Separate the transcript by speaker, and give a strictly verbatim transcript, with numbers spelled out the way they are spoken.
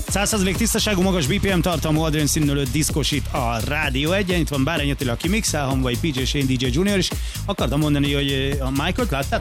Speaker 1: száz százalék tisztaságú, magas bé pé em tartalmú Adrian színülő diszkosít a Rádió egyen. Itt van Bárányi Attila, aki mixel, Hamvai pé jé, és én dé dzsé Junior is. Akartam mondani, hogy a Michael-t láttál?